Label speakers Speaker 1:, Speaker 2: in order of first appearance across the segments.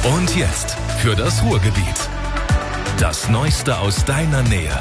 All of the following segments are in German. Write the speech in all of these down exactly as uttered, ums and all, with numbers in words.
Speaker 1: Und jetzt für das Ruhrgebiet. Das Neueste aus deiner Nähe.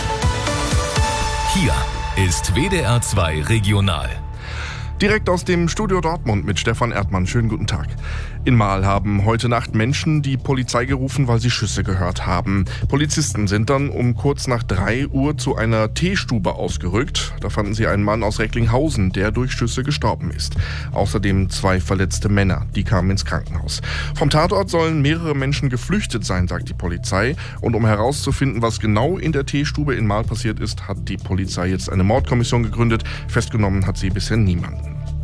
Speaker 1: Hier ist W D R zwei Regional.
Speaker 2: Direkt aus dem Studio Dortmund mit Stefan Erdmann. Schönen guten Tag. In Marl haben heute Nacht Menschen die Polizei gerufen, weil sie Schüsse gehört haben. Polizisten sind dann um kurz nach drei Uhr zu einer Teestube ausgerückt. Da fanden sie einen Mann aus Recklinghausen, der durch Schüsse gestorben ist. Außerdem zwei verletzte Männer, die kamen ins Krankenhaus. Vom Tatort sollen mehrere Menschen geflüchtet sein, sagt die Polizei. Und um herauszufinden, was genau in der Teestube in Marl passiert ist, hat die Polizei jetzt eine Mordkommission gegründet. Festgenommen hat sie bisher niemanden.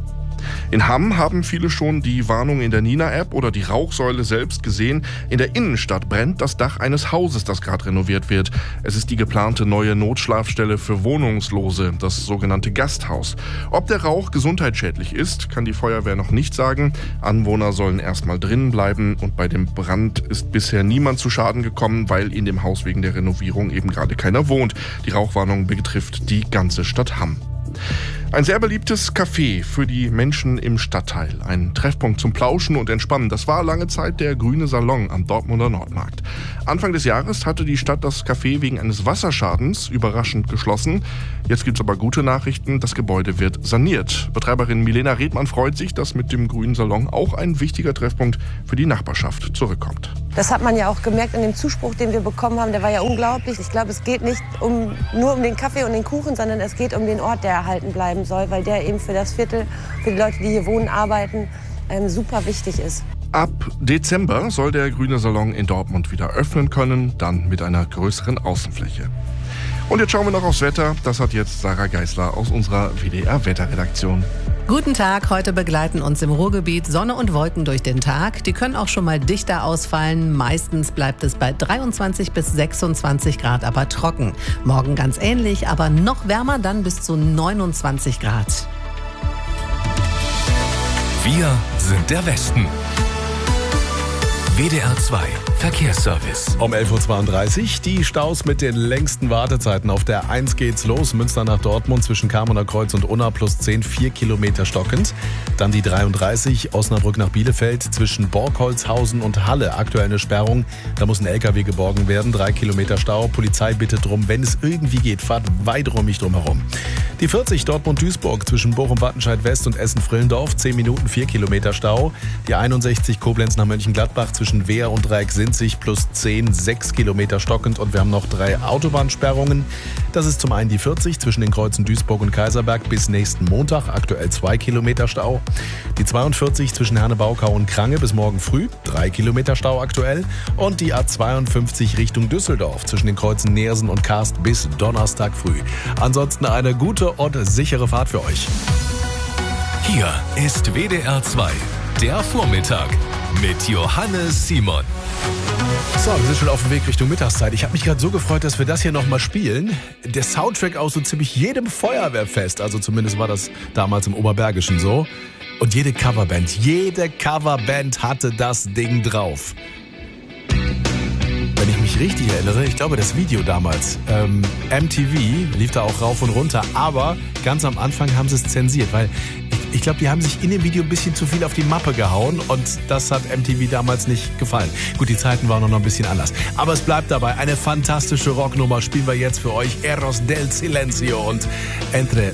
Speaker 2: In Hamm haben viele schon die Warnung in der Nina-App oder die Rauchsäule selbst gesehen. In der Innenstadt brennt das Dach eines Hauses, das gerade renoviert wird. Es ist die geplante neue Notschlafstelle für Wohnungslose, das sogenannte Gasthaus. Ob der Rauch gesundheitsschädlich ist, kann die Feuerwehr noch nicht sagen. Anwohner sollen erstmal drinnen bleiben und bei dem Brand ist bisher niemand zu Schaden gekommen, weil in dem Haus wegen der Renovierung eben gerade keiner wohnt. Die Rauchwarnung betrifft die ganze Stadt Hamm. Ein sehr beliebtes Café für die Menschen im Stadtteil. Ein Treffpunkt zum Plauschen und Entspannen. Das war lange Zeit der Grüne Salon am Dortmunder Nordmarkt. Anfang des Jahres hatte die Stadt das Café wegen eines Wasserschadens überraschend geschlossen. Jetzt gibt's aber gute Nachrichten. Das Gebäude wird saniert. Betreiberin Milena Redmann freut sich, dass mit dem Grünen Salon auch ein wichtiger Treffpunkt für die Nachbarschaft zurückkommt.
Speaker 3: Das hat man ja auch gemerkt in dem Zuspruch, den wir bekommen haben. Der war ja unglaublich. Ich glaube, es geht nicht um, nur um den Kaffee und den Kuchen, sondern es geht um den Ort, der erhalten bleiben soll, weil der eben für das Viertel, für die Leute, die hier wohnen, arbeiten, ähm, super wichtig ist.
Speaker 2: Ab Dezember soll der Grüne Salon in Dortmund wieder öffnen können, dann mit einer größeren Außenfläche. Und jetzt schauen wir noch aufs Wetter. Das hat jetzt Sarah Geisler aus unserer W D R-Wetterredaktion.
Speaker 4: Guten Tag, heute begleiten uns im Ruhrgebiet Sonne und Wolken durch den Tag. Die können auch schon mal dichter ausfallen. Meistens bleibt es bei dreiundzwanzig bis sechsundzwanzig Grad, aber trocken. Morgen ganz ähnlich, aber noch wärmer, dann bis zu neunundzwanzig Grad.
Speaker 1: Wir sind der Westen. W D R zwei Verkehrsservice.
Speaker 5: Um elf Uhr zweiunddreißig die Staus mit den längsten Wartezeiten. Auf der eins geht's los, Münster nach Dortmund zwischen Kamener Kreuz und Unna plus zehn, vier Kilometer stockend. Dann die dreiunddreißig, Osnabrück nach Bielefeld zwischen Borgholzhausen und Halle. Aktuell eine Sperrung, da muss ein L K W geborgen werden, drei Kilometer Stau. Polizei bittet drum, wenn es irgendwie geht, fahrt weiträumig drum herum. Die vierzig Dortmund-Duisburg zwischen Bochum-Wattenscheid West und Essen-Frillendorf, zehn Minuten, vier Kilometer Stau. Die einundsechzig Koblenz nach Mönchengladbach zwischen Wehr und Dreieck-Sinzig plus zehn, sechs Kilometer stockend und wir haben noch drei Autobahnsperrungen. Das ist zum einen die vierzig zwischen den Kreuzen Duisburg und Kaiserberg bis nächsten Montag, aktuell zwei Kilometer Stau. Die zweiundvierzig zwischen Hernebaukau und Krange bis morgen früh, drei Kilometer Stau aktuell. Und die A zweiundfünfzig Richtung Düsseldorf zwischen den Kreuzen Neersen und Karst bis Donnerstag früh. Ansonsten eine gute und sichere Fahrt für euch.
Speaker 1: Hier ist W D R zwei, der Vormittag mit Johannes Simon.
Speaker 5: So, wir sind schon auf dem Weg Richtung Mittagszeit. Ich habe mich gerade so gefreut, dass wir das hier nochmal spielen. Der Soundtrack aus so ziemlich jedem Feuerwehrfest, also zumindest war das damals im Oberbergischen so. Und jede Coverband, jede Coverband hatte das Ding drauf. Wenn ich mich richtig erinnere, ich glaube das Video damals, ähm, M T V lief da auch rauf und runter, aber ganz am Anfang haben sie es zensiert, weil ich glaube, die haben sich in dem Video ein bisschen zu viel auf die Mappe gehauen und das hat M T V damals nicht gefallen. Gut, die Zeiten waren noch ein bisschen anders. Aber es bleibt dabei, eine fantastische Rocknummer spielen wir jetzt für euch. Eros del Silencio und Entre